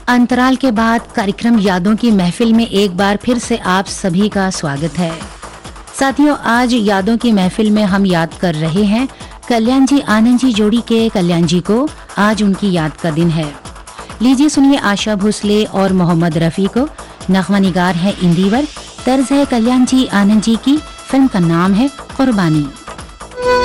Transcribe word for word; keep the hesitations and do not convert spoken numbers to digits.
अंतराल के बाद कार्यक्रम यादों की महफिल में एक बार फिर से आप सभी का स्वागत है। साथियों, आज यादों की महफिल में हम याद कर रहे हैं कल्याण जी आनंद जी जोड़ी के कल्याण जी को। आज उनकी याद का दिन है। लीजिए सुनिए आशा भोसले और मोहम्मद रफ़ी को। नग़मा निगार है इंदिवर, तर्ज है कल्याण जी आनंद जी की। फिल्म का नाम है कुर्बानी।